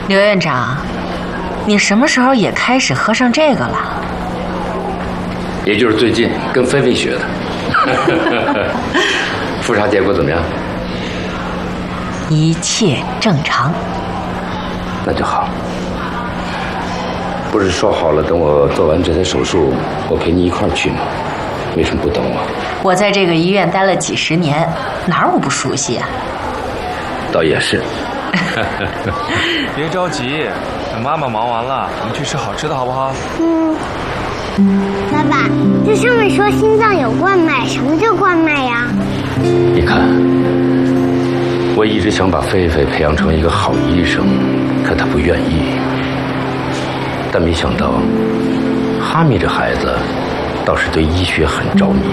刘院长，你什么时候也开始喝上这个了？ 也就是最近跟菲菲学的。复查结果怎么样？ 一切正常。 那就好。不是说好了，等我做完这台手术，我陪你一块儿去吗？为什么不等我？ 我在这个医院待了几十年，哪儿我不熟悉啊？ 倒也是。 别着急，等妈妈忙完了，我们去吃好吃的好不好？ 爸爸，这上面说心脏有冠脉，什么叫冠脉呀？ 你看，我一直想把菲菲培养成一个好医生，可她不愿意。但没想到，哈密这孩子倒是对医学很着迷。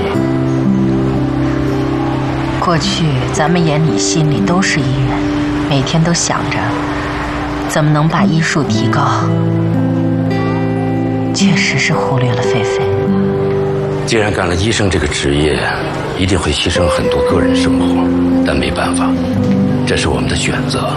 过去咱们眼里心里都是医院，每天都想着怎么能把医术提高，确实是忽略了菲菲。 既然干了医生这个职业，一定会牺牲很多个人生活，但没办法，这是我们的选择。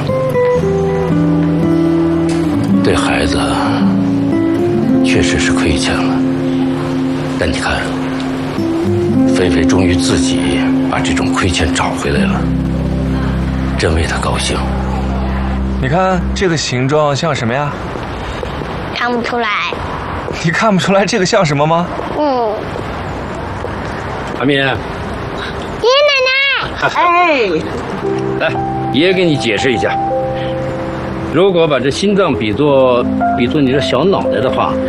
对孩子确实是亏欠了，但你看，菲菲终于自己把这种亏欠找回来了，真为她高兴。 你看这个形状像什么呀？ 看不出来。 你看不出来这个像什么吗？ 阿敏， 爷爷奶奶， 哎，来，爷爷给你解释一下。如果把这心脏比作你这小脑袋的话，